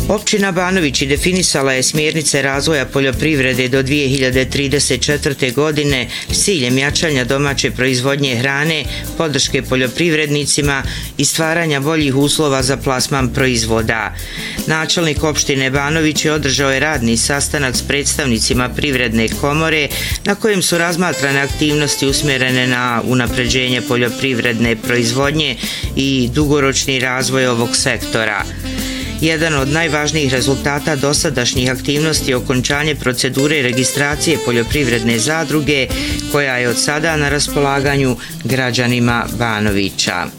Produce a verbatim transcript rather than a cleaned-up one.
Općina Banovići definisala je smjernice razvoja poljoprivrede do dvije hiljade trideset četvrte. godine s ciljem jačanja domaće proizvodnje hrane, podrške poljoprivrednicima i stvaranja boljih uslova za plasman proizvoda. Načelnik opštine Banovići održao je radni sastanak s predstavnicima Privredne komore na kojem su razmatrane aktivnosti usmjerene na unapređenje poljoprivredne proizvodnje i dugoročni razvoj ovog sektora. Jedan od najvažnijih rezultata dosadašnjih aktivnosti je okončanje procedure registracije poljoprivredne zadruge koja je od sada na raspolaganju građanima Banovića.